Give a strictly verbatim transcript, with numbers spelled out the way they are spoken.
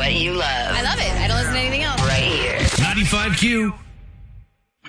what you love. I love it. I don't listen to anything else. Right here. ninety-five Q.